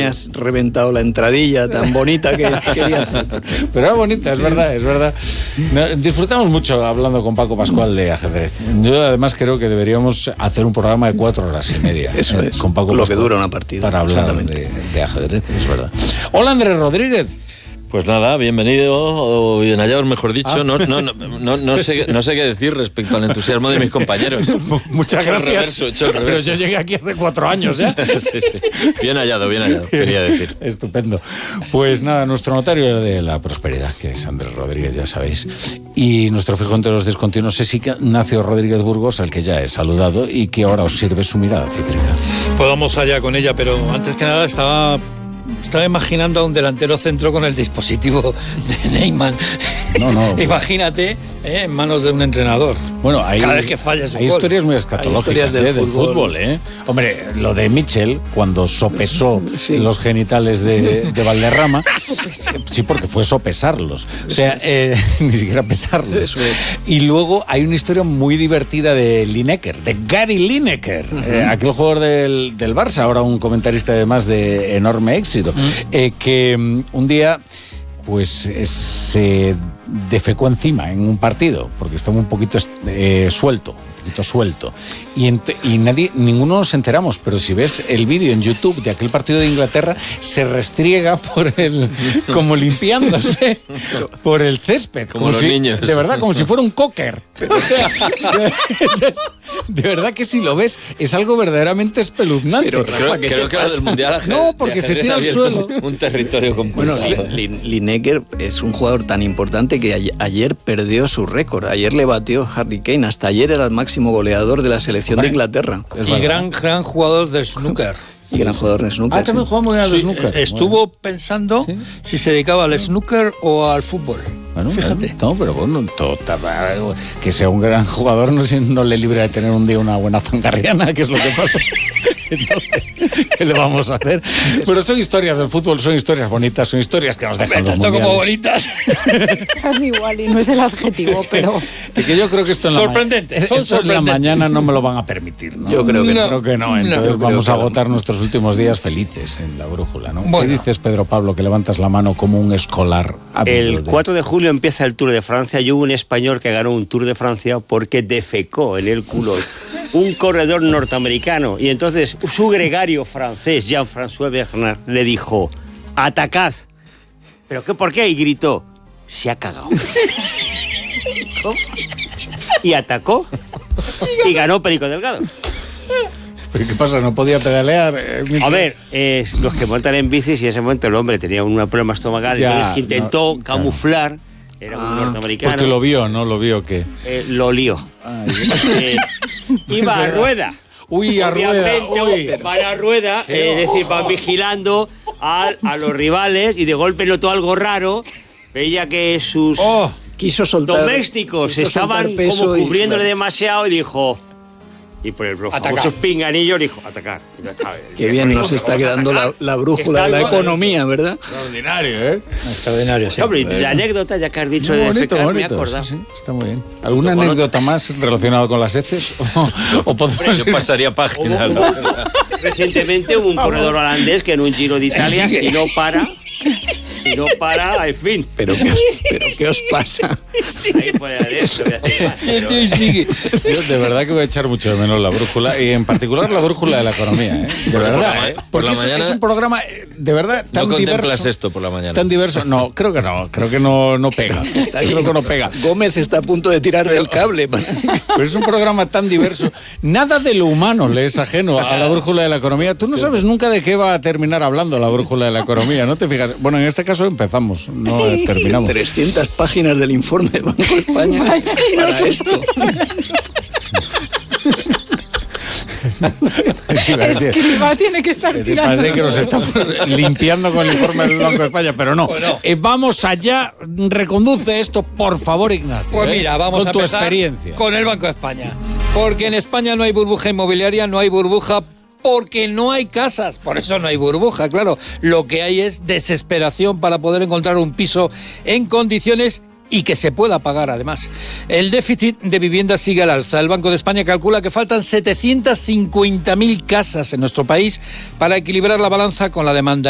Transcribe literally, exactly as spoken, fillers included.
me has reventado la entradilla tan bonita que quería hacer. Pero era bonita, es verdad, es verdad. No, disfrutamos mucho hablando con Paco Pascual de ajedrez. Yo además creo que deberíamos hacer un programa de cuatro horas y media. Eso es, con Paco lo Pascual, que dura una partida. Para hablar de, de ajedrez, es verdad. Hola, Andrés Rodríguez. Pues nada, bienvenido, o bien hallados, mejor dicho. Ah. No, no, no, no, no, sé, no sé qué decir respecto al entusiasmo de mis compañeros. Muchas hecho gracias. El reverso, hecho el reverso. Pero yo llegué aquí hace cuatro años, ¿eh? Sí, sí. Bien hallado, bien hallado, quería decir. Estupendo. Pues nada, nuestro notario de la prosperidad, que es Andrés Rodríguez, ya sabéis. Y nuestro fijo entre los discontinuos es Ignacio Rodríguez Burgos, al que ya he saludado y que ahora os sirve su mirada cítrica. Pues vamos allá con ella, pero antes que nada estaba... Estaba imaginando a un delantero centro con el dispositivo de Neymar. No, no. Imagínate, ¿eh? En manos de un entrenador. Bueno, hay, cada vez que falla su hay gol. historias muy escatológicas del, ¿eh? del fútbol. fútbol, ¿eh? Hombre, lo de Michel, cuando sopesó sí. los genitales de, de Valderrama, sí, porque fue sopesarlos. O sea, eh, ni siquiera pesarlos. Eso es. Y luego hay una historia muy divertida de Lineker, de Gary Lineker, uh-huh. eh, aquel jugador del, del Barça, ahora un comentarista además de enorme éxito. Eh, que um, un día pues eh, se defecó encima en un partido porque estaba un poquito eh, suelto, un poquito suelto y, ent- y nadie, ninguno nos enteramos, pero si ves el vídeo en YouTube de aquel partido de Inglaterra, se restriega por el, como limpiándose por el césped, como, como los si, niños, de verdad, como si fuera un cocker. de, de verdad que si lo ves es algo verdaderamente espeluznante. Pero Rafa, creo, creo que lo del mundial no, porque se tira al suelo. Un territorio completo. Bueno, Lineker es un jugador tan importante que ayer, ayer perdió su récord. Ayer le batió Harry Kane. Hasta ayer era el máximo goleador de la selección de Inglaterra. Y gran, gran jugador de snooker. Sí, gran jugador de snooker. Ah, también jugaba muy bien al sí, snooker. Estuvo bueno. pensando ¿Sí? si se dedicaba al snooker o al fútbol. Bueno, fíjate. No, pero bueno, todo, que sea un gran jugador no, no le libra de tener un día una buena zangarriana, que es lo que pasa. Entonces, ¿qué le vamos a hacer? Pero son historias del fútbol, son historias bonitas, son historias que nos dejan los mundiales. Como bonitas. Casi igual, y no es el adjetivo, pero... Es que yo creo que esto en la, sorprendente, ma- son esto en la mañana no me lo van a permitir, ¿no? Yo creo que no. Creo que no, entonces no, vamos a que agotar no. nuestros últimos días felices en la brújula, ¿no? Bueno. ¿Qué dices, Pedro Pablo, que levantas la mano como un escolar? El cuatro de julio empieza el Tour de Francia y hubo un español que ganó un Tour de Francia porque defecó en el culo un corredor norteamericano. Y entonces su gregario francés, Jean-François Bernard, le dijo: atacad. ¿Pero qué, por qué? Y gritó: se ha cagado. ¿Cómo? Y atacó y ganó Perico Delgado. ¿Pero qué pasa? ¿No podía pedalear? A ver, eh, los que montan en bicis, y en ese momento el hombre tenía un problema estomacal, ya, entonces intentó no, camuflar, claro. Era un ah, norteamericano. Porque lo vio, ¿no? Lo vio que... Eh, lo lió. Ah, eh, iba a rueda. Uy, a Obviamente, rueda. Uy. Van a rueda, eh, es decir, van vigilando a, a los rivales y de golpe notó algo raro. Veía que sus oh, quiso soltar, domésticos quiso estaban como cubriéndole y, demasiado y dijo... Y por el famoso pinganillo dijo: atacar. Qué bien nos está quedando la, la brújula de la economía, ¿verdad? Extraordinario, ¿eh? Extraordinario, sí. Hombre, y la anécdota, ya que has dicho muy de bonito, defecar, bonito, me acuerdo. Sí, sí, está muy bien. ¿Alguna anécdota más relacionada con las heces? ¿O, o podemos Yo pasaría página. Recientemente hubo un corredor holandés que en un Giro de Italia, si no para... Si no para, en fin. ¿Pero qué os, pero qué os pasa? Ahí puede haber eso, voy a hacer más, pero... Yo de verdad que voy a echar mucho de menos la brújula, y en particular la brújula de la economía, ¿eh? De por verdad, la, ¿eh? Por Porque la es, mañana, es un programa, de verdad, tan no contemplas diverso. Esto por la mañana. Tan diverso. No, creo que no. Creo que no, no pega. Creo que no pega. Gómez está a punto de tirar del cable. Pero es un programa tan diverso. Nada de lo humano le es ajeno a la brújula de la economía. Tú no sabes nunca de qué va a terminar hablando la brújula de la economía, ¿no te fijas? Bueno, en este caso empezamos, no terminamos. trescientas páginas del informe del Banco de España para esto. Escriba tiene que estar tirando. Parece que nos estamos limpiando con el informe del Banco de España, pero no. Bueno, eh, vamos allá. Reconduce esto, por favor, Ignacio. Pues mira, vamos con a tu empezar experiencia. Con el Banco de España. Porque en España no hay burbuja inmobiliaria, no hay burbuja porque no hay casas, por eso no hay burbuja, claro. Lo que hay es desesperación para poder encontrar un piso en condiciones y que se pueda pagar además. El déficit de vivienda sigue al alza. El Banco de España calcula que faltan setecientas cincuenta mil casas en nuestro país para equilibrar la balanza con la demanda.